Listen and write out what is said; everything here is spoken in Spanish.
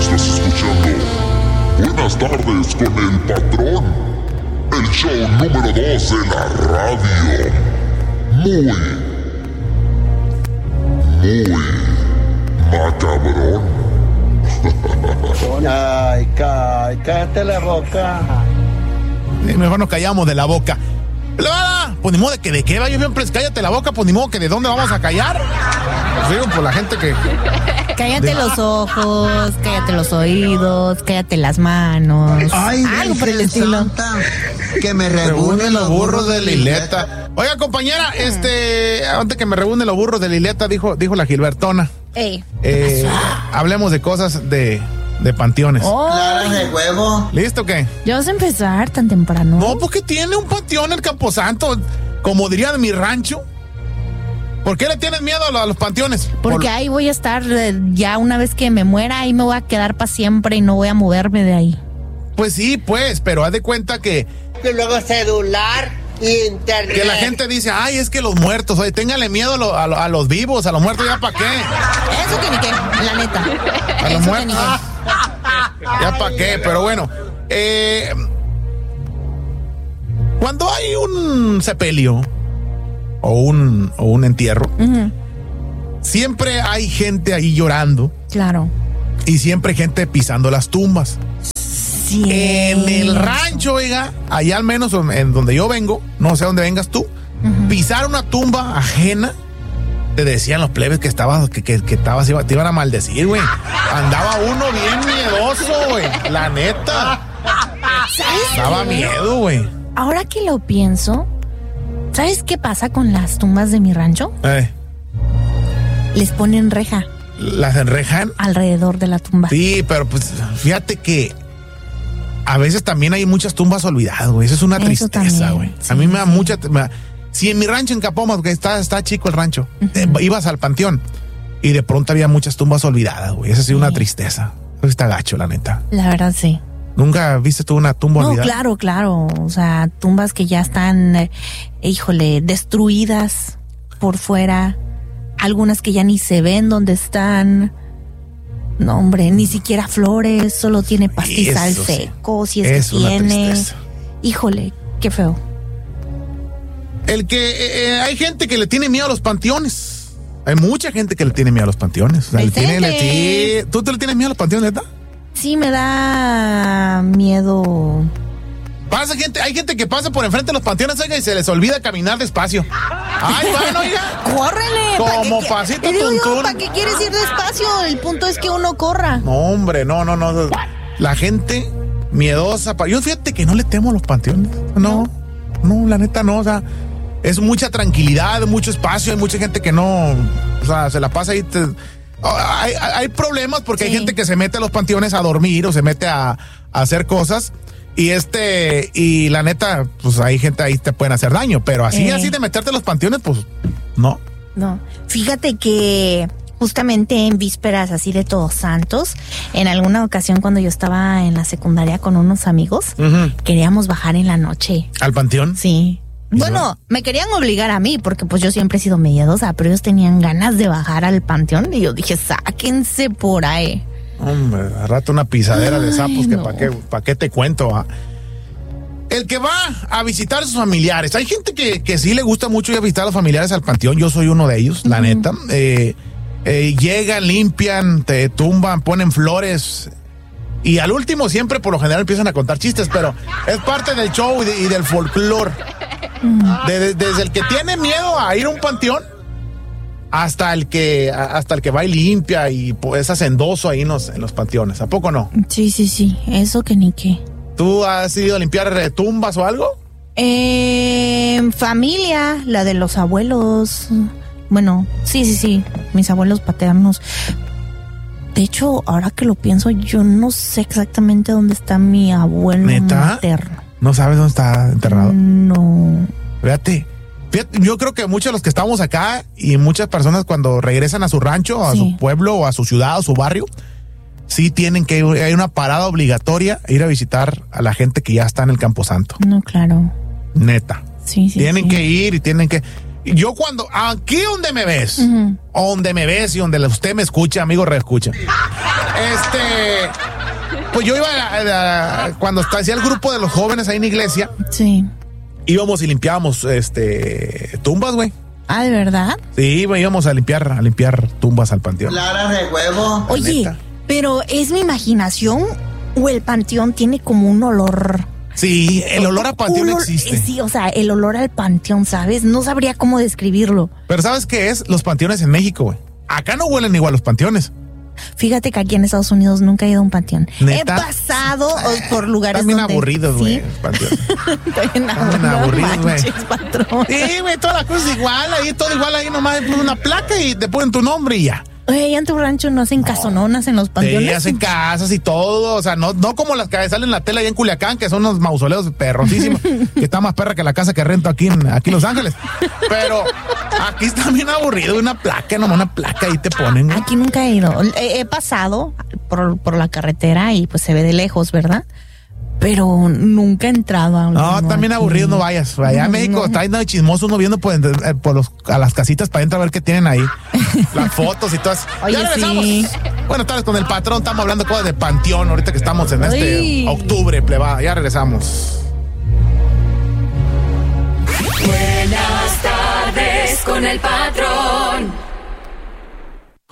Estás escuchando Buenas tardes con el patrón, el show número 2 de la radio. Muy macabrón. Ay, cállate la boca. Mejor nos callamos de la boca. Pues ni modo de qué va, yo siempre cállate la boca, pues ni modo que de dónde vamos a callar. Pues digo, por la gente que... Cállate los ojos, cállate los oídos, cállate las manos. Ay, algo por el estilo. Santa, que me reúnen los burros de Lileta. Oiga, compañera, antes que me reúnen los burros de Lileta, dijo la Gilbertona. Ey. Hablemos de cosas de panteones. Oh, Claras de huevo. ¿Listo o qué? ¿ya vas a empezar tan temprano? No, porque tiene un panteón el Camposanto, como diría de mi rancho. ¿Por qué le tienes miedo a los panteones? Porque ahí voy a estar, ya una vez que me muera, ahí me voy a quedar para siempre y no voy a moverme de ahí. Pues sí, pues, pero haz de cuenta que luego celular, internet. la gente dice, ay, es que los muertos, oye, téngale miedo a los vivos, a los muertos, ¿ya para qué? Eso que ni qué, la neta. A los Eso muertos. que ni qué. ¿Ya para qué? Pero bueno, cuando hay un sepelio o un entierro, siempre hay gente ahí llorando Claro. y siempre hay gente pisando las tumbas. Sí. En el rancho, oiga, allá al menos en donde yo vengo, no sé dónde vengas tú, pisar una tumba ajena, te decían los plebes que te iban a maldecir, güey. Andaba uno bien miedoso, güey. La neta. ¿Sabes Daba qué? miedo, güey. Ahora que lo pienso, ¿sabes qué pasa con las tumbas de mi rancho? Les ponen reja Las enrejan. alrededor de la tumba. Sí, pero pues fíjate que a veces también hay muchas tumbas olvidadas, güey. Eso es una Eso tristeza, también, güey. sí, A mí me da sí. mucha... Si en mi rancho en Capoma, porque está chico el rancho, ibas al panteón y de pronto había muchas tumbas olvidadas, güey. Esa sí, una tristeza. Eso está gacho, la neta. La verdad, sí. ¿Nunca viste tú una tumba No, olvidada? claro. O sea, tumbas que ya están, destruidas por fuera. Algunas que ya ni se ven dónde están. No, hombre, ni siquiera flores, solo tiene pastizal Eso sí. seco, si es Es que una tiene. tristeza. Híjole, qué feo. El que hay gente que le tiene miedo a los panteones. Hay mucha gente que le tiene miedo a los panteones. O sea, Presente. ¿Tú te le tienes miedo a los panteones, neta? Sí, me da miedo. Hay gente que pasa por enfrente de los panteones, oiga, y se les olvida caminar despacio. Ay, bueno, oiga. ¡Córrele! Como pasito tuntún. ¿Para qué quieres ir despacio? El punto es que uno corra. No, hombre, no. La gente miedosa. Yo fíjate que no le temo a los panteones. No, la neta no, o sea, es mucha tranquilidad, mucho espacio, hay mucha gente que no, o sea, se la pasa ahí. Hay problemas porque hay gente que se mete a los panteones a dormir o se mete a hacer cosas y la neta, pues hay gente ahí te pueden hacer daño, pero así de meterte a los panteones, pues no. No, fíjate que justamente en vísperas así de Todos Santos, en alguna ocasión cuando yo estaba en la secundaria con unos amigos, queríamos bajar en la noche. ¿Al panteón? Sí. Bueno, me querían obligar a mí, porque pues yo siempre he sido miedosa, pero ellos tenían ganas de bajar al panteón y yo dije, sáquense por ahí. Hombre, al rato una pisadera de sapos que no. para qué te cuento, ¿ah? El que va a visitar a sus familiares. Hay gente que sí le gusta mucho ir a visitar a los familiares al panteón. Yo soy uno de ellos, la neta. Llegan, limpian, te tumban, ponen flores. Y al último siempre por lo general empiezan a contar chistes, pero es parte del show y del folclore. Desde el que tiene miedo a ir a un panteón hasta el que va y limpia y pues hacendoso ahí en los panteones. ¿A poco no? Sí, eso que ni qué. ¿Tú has ido a limpiar tumbas o algo? Familia, la de los abuelos. Bueno, sí, mis abuelos paternos. De hecho, ahora que lo pienso, yo no sé exactamente dónde está mi abuelo materno. ¿No sabes dónde está enterrado? No. Fíjate, yo creo que muchos de los que estamos acá y muchas personas cuando regresan a su rancho, a su pueblo o a su ciudad o su barrio, sí tienen que ir, hay una parada obligatoria ir a visitar a la gente que ya está en el Camposanto. No, claro. Neta. Sí. Tienen que ir y tienen que... Yo cuando, aquí donde me ves, donde me ves y donde usted me escucha, amigo, reescucha. Pues yo iba cuando hacía el grupo de los jóvenes ahí en la iglesia. Sí. Íbamos y limpiábamos, tumbas, güey. Ah, ¿de verdad? Sí, güey, íbamos a limpiar tumbas al panteón. Claras de huevo. Oye, neta. pero ¿es mi imaginación o el panteón tiene como un olor? Sí, el olor a panteón existe. Sí, o sea, el olor al panteón, ¿sabes? No sabría cómo describirlo. Pero ¿sabes qué es? Los panteones en México, güey. Acá no huelen igual los panteones. Fíjate que aquí en Estados Unidos nunca he ido a un panteón. ¿Neta? He pasado por lugares Están bien donde... aburridos, güey, ¿Sí? los panteones. Están Están aburridos, güey. patrón. Sí, güey, todas las cosas igual, ahí todo igual, ahí nomás ponen una placa y te ponen tu nombre y ya. Oye, en tu rancho no hacen casononas en los panteones. Sí, hacen casas y todo, o sea, no como las que salen en la tele allá en Culiacán, que son unos mausoleos perrosísimos, que está más perra que la casa que rento aquí en Los Ángeles. Pero aquí está bien aburrido, una placa, nomás una placa ahí te ponen, güey. Aquí nunca he ido. He pasado por la carretera y pues se ve de lejos, ¿verdad? Pero nunca he entrado a un... No, también aquí. aburrido, no vayas. Allá en México está yendo de chismoso uno viendo a las casitas para adentro a ver qué tienen ahí. Las fotos y todas. Oye, Ya regresamos. sí. Buenas tardes con el patrón. Estamos hablando cosas de panteón ahorita que estamos en Ay. octubre, plebada. Ya regresamos. Buenas tardes con el patrón.